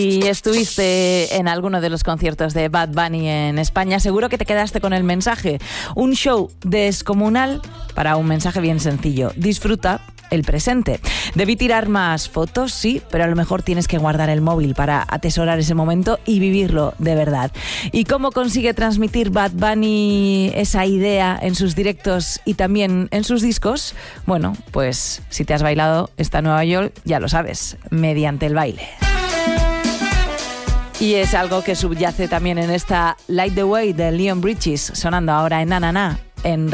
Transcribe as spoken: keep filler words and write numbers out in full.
Y estuviste en alguno de los conciertos de Bad Bunny en España, seguro que te quedaste con el mensaje. Un show descomunal para un mensaje bien sencillo. Disfruta el presente. Debí tirar más fotos, sí, pero a lo mejor tienes que guardar el móvil para atesorar ese momento y vivirlo de verdad. ¿Y cómo consigue transmitir Bad Bunny esa idea en sus directos y también en sus discos? Bueno, pues si te has bailado esta Nueva York, ya lo sabes, mediante el baile. Y es algo que subyace también en esta Light the Way de Leon Bridges, sonando ahora en Na Na Na, en